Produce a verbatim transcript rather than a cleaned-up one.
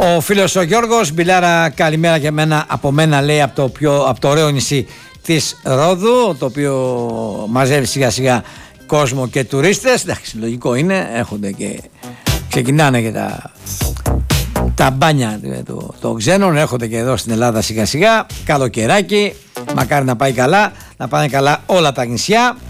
Ο φίλος ο Γιώργος, Μπιλάρα, καλημέρα και εμένα, από μένα, λέει, από το, πιο, από το ωραίο νησί της Ρόδου, το οποίο μαζεύει σιγά σιγά κόσμο και τουρίστες. Εντάξει, λογικό είναι, έρχονται και ξεκινάνε και τα, τα μπάνια των το ξένων, έρχονται και εδώ στην Ελλάδα σιγά σιγά. Καλοκαιράκι, μακάρι να πάει καλά, να πάνε καλά όλα τα νησιά.